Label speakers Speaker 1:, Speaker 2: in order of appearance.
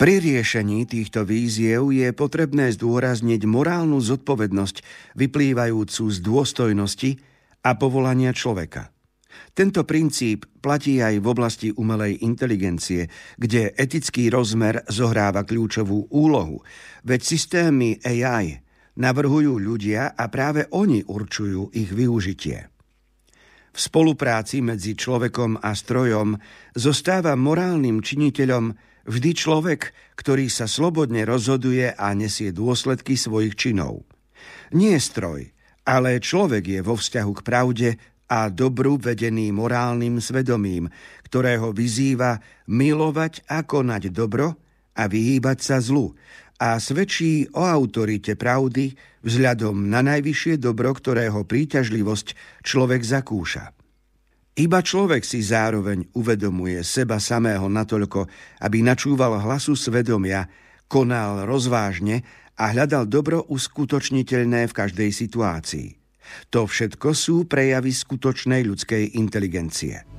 Speaker 1: Pri riešení týchto víziev je potrebné zdôrazniť morálnu zodpovednosť vyplývajúcu z dôstojnosti a povolania človeka. Tento princíp platí aj v oblasti umelej inteligencie, kde etický rozmer zohráva kľúčovú úlohu, veď systémy AI navrhujú ľudia a práve oni určujú ich využitie. V spolupráci medzi človekom a strojom zostáva morálnym činiteľom vždy človek, ktorý sa slobodne rozhoduje a nesie dôsledky svojich činov. Nie stroj, ale človek je vo vzťahu k pravde a dobru vedený morálnym svedomím, ktorého vyzýva milovať a konať dobro a vyhýbať sa zlu a svedčí o autorite pravdy vzhľadom na najvyššie dobro, ktorého príťažlivosť človek zakúša. Iba človek si zároveň uvedomuje seba samého natoľko, aby načúval hlasu svedomia, konal rozvážne a hľadal dobro uskutočniteľné v každej situácii. To všetko sú prejavy skutočnej ľudskej inteligencie.